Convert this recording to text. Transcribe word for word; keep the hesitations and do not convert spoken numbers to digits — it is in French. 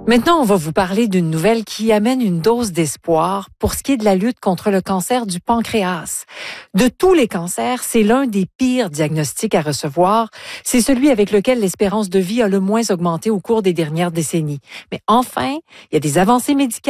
Maintenant, on va vous parler d'une nouvelle qui amène une dose d'espoir pour ce qui est de la lutte contre le cancer du pancréas. De tous les cancers, c'est l'un des pires diagnostics à recevoir. C'est celui avec lequel l'espérance de vie a le moins augmenté au cours des dernières décennies. Mais enfin, il y a des avancées médicales